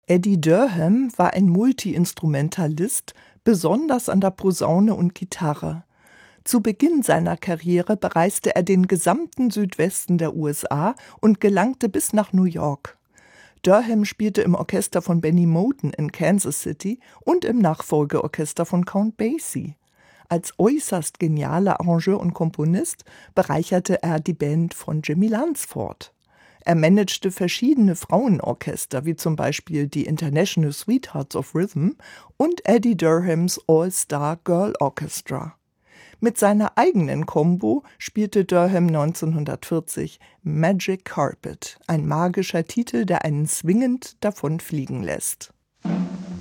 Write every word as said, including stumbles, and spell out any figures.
Eddie Durham war ein Multi-Instrumentalist, besonders an der Posaune und Gitarre. Zu Beginn seiner Karriere bereiste er den gesamten Südwesten der U S A und gelangte bis nach New York. Durham spielte im Orchester von Benny Moten in Kansas City und im Nachfolgeorchester von Count Basie. Als äußerst genialer Arrangeur und Komponist bereicherte er die Band von Jimmy Lunceford. Er managte verschiedene Frauenorchester, wie zum Beispiel die International Sweethearts of Rhythm und Eddie Durhams All-Star Girl Orchestra. Mit seiner eigenen Combo spielte Durham neunzehnhundertvierzig Magic Carpet, ein magischer Titel, der einen swingend davonfliegen lässt.